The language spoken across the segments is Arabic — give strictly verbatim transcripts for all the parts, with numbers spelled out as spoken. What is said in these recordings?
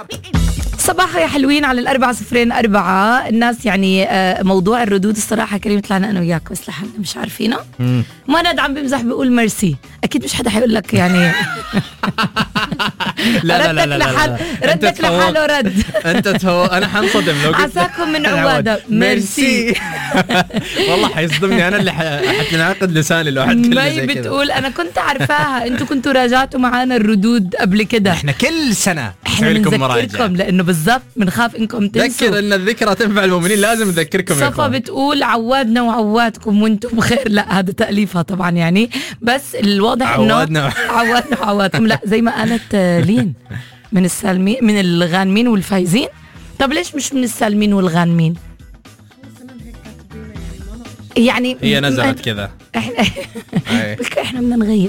صباح يا حلوين على الأربعة صفرين أربعة. الناس يعني موضوع الردود الصراحة كريم طلعنا أنا وياك بس لحالنا مش عارفينه. ما ند عم بمزح بيقول ميرسي. أكيد مش حدا حيقول لك يعني لا لا لا لا, لا. ردك لحاله رد. أنت تهو أنا حنصدم لو قلت عساكم من عوادة ميرسي. والله حيصدمني أنا اللي حتنعقد لساني لو حد كله زي كذا. بتقول أنا كنت عارفاها أنتوا كنتوا راجعتوا معانا الردود قبل كده. إحنا كل سنة إحنا بنذكركم لأنه بالضبط بنخاف إنكم تنسوا. ذكر إن الذكرى تنفع المؤمنين لازم نذكركم. صفا بتقول عوادنا وعوادكم وانتم بخير. لا هذا تأليفها طبعا يعني بس الواضح إنه عوادنا عوادنا وعوادكم. لا زي ما قالت لين من السالمين من الغانمين والفايزين. طب ليش مش من السالمين والغانمين؟ يعني هي نزلت كذا. احنا احنا بدنا نغير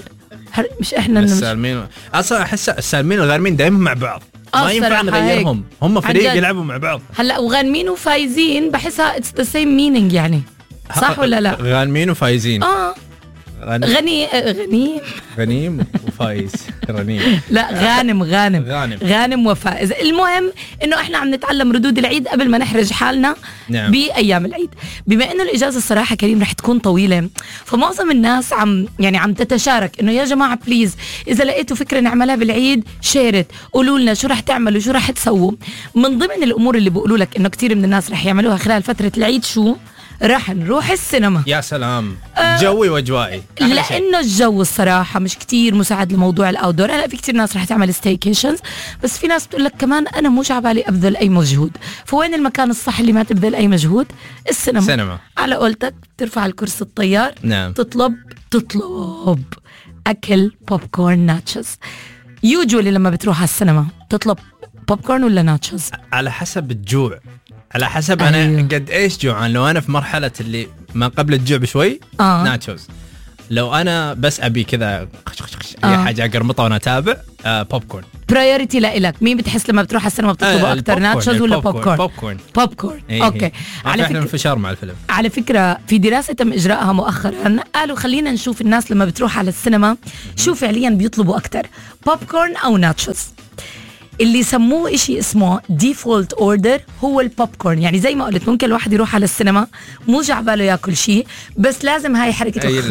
مش احنا السالمين. اصلا احس السالمين والغانمين دائما مع بعض ما ينفع نغيرهم. هم فريق يلعبوا مع بعض. هلا وغانمين وفايزين بحسها اتس ذا سيم مينينج يعني صح ولا لا؟ غانمين وفايزين اه غني غني غنيم غنيم وفايز غنيم. لا غانم غانم غانم, غانم وفائز. المهم انه احنا عم نتعلم ردود العيد قبل ما نحرج حالنا. نعم. بايام العيد بما انه الاجازه الصراحه كريم رح تكون طويله فمعظم الناس عم يعني عم تتشارك انه يا جماعه بليز اذا لقيتوا فكره نعملها بالعيد شيرت قولوا لنا شو رح تعملوا شو رح تسووا. من ضمن الامور اللي بقولوا لك انه كثير من الناس رح يعملوها خلال فتره العيد شو راح نروح السينما. يا سلام آه جوي واجوائي لانه الجو الصراحه مش كتير مساعد لموضوع الاوتدور. هلا في كتير ناس رح تعمل ستيكيشنز بس في ناس بتقول لك كمان انا مش عبالي ابذل اي مجهود. فوين المكان الصح اللي ما تبذل اي مجهود؟ السينما. سينما. على قولتك ترفع الكرسي الطيار. نعم. تطلب تطلب اكل بوب كورن ناتشز. يوجولي لما بتروح على السينما تطلب بوب كورن ولا ناتشز؟ على حسب الجوع على حسب أنا أيوه. قد إيش جوعان. لو أنا في مرحلة اللي ما قبل الجوع بشوي آه. ناتشوز. لو أنا بس أبي كذا آه. أي حاجة قرمطة وأنا تابع آه بوب كورن. برايورتي لإلك. مين بتحس لما بتروح على السينما بتطلبوا آه أكتر ناتشوز ولا بوب كورن؟ بوب كورن بوب كورن إيه أوكي. على فكرة انفجار مع الفيلم. على فكرة في دراسة تم إجراءها مؤخرا قالوا خلينا نشوف الناس لما بتروح على السينما شو فعليا بيطلبوا أكتر بوب كورن أو ناتشوز. اللي سموه إشي اسمه ديفولت اوردر هو البوب كورن. يعني زي ما قلت ممكن الواحد يروح على السينما مو جعباله ياكل شيء بس لازم هاي حركة أي,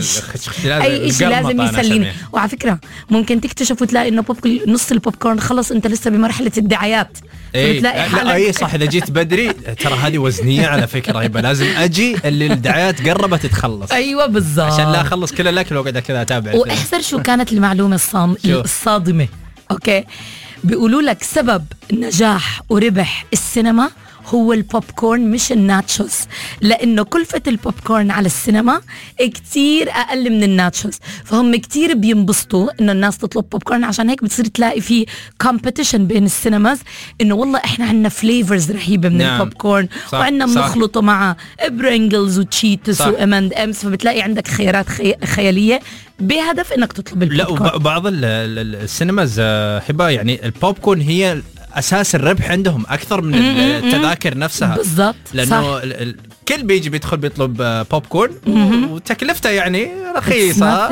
أي إشي لازم يسليني. وعلى فكرة ممكن تكتشف وتلاقي إنه بوب نص البوب كورن خلص أنت لسه بمرحلة الدعايات. اي لا اي صح. اذا جيت بدري ترى هذه وزنيه على فكره يبقى لازم اجي اللي الدعايات قربت تتخلص. ايوه بالضبط عشان لا اخلص كل الاكل واقعد كذا اتابع. واحذر شو كانت المعلومه الصام... الصادمه. اوكي بيقولوا لك سبب نجاح وربح السينما هو البوب كورن مش الناتشوز لأنه كلفة البوب كورن على السينما كتير أقل من الناتشوز فهم كتير بينبسطوا إنه الناس تطلب بوب كورن. عشان هيك بتصير تلاقي في كومبيتيشن بين السينماز إنه والله إحنا عنا فليفرز رهيبة من نعم. البوب كورن وعنا بنخلطه مع برينجلز وتشيتس وام اند امز فبتلاقي عندك خيارات خي... خيالية بهدف إنك تطلب البوب كورن. لا وبعض السينماز حبا يعني البوب كورن هي أساس الربح عندهم أكثر من التذاكر نفسها. بالضبط لأنه الكل بيجي بيدخل بيطلب بوب كورن وتكلفته يعني رخيصة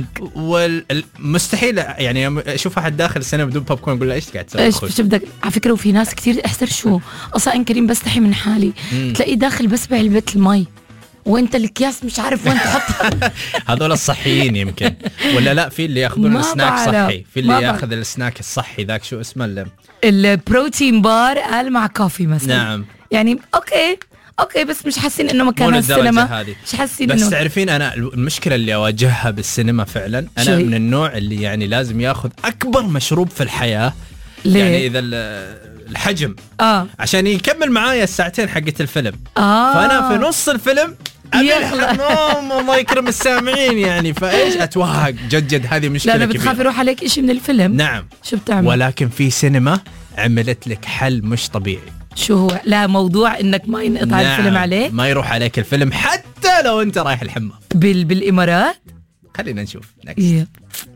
والمستحيل يعني أشوف أحد داخل السينما بدون بوب كورن يقول له إيش قاعد تسوي؟ إيش بدك؟ على فكرة وفي ناس كتير أحسر شو أصلا كريم بستحي من حالي تلاقيه داخل بس بعلبة المي وانت الكياس مش عارف وين تحطها. هذول الصحيين يمكن ولا لا في اللي ياخذون السناك صحي في اللي ياخذ السناك الصحي ذاك شو اسمه اللي البروتين بار قال مع كوفي مثلا. نعم يعني اوكي اوكي بس مش حاسين انه مكان السينما مش حاسين بس تعرفين انا المشكله اللي اواجهها بالسينما فعلا انا شي. من النوع اللي يعني لازم ياخذ اكبر مشروب في الحياه. ليه؟ يعني اذا الحجم آه. عشان يكمل معايا الساعتين حقت الفيلم آه. فانا في نص الفيلم أبي الحمام الله يكرم السامعين يعني فايش اتوهق جد جد هذه مشكله كبيره. لا بتخاف يروح عليك إشي من الفيلم. نعم شو بتعمل؟ ولكن في سينما عملت لك حل مش طبيعي. شو هو؟ لا موضوع انك ما ينقطع نعم. الفيلم عليك ما يروح عليك الفيلم حتى لو انت رايح الحمام بال بالامارات. خلينا نشوف.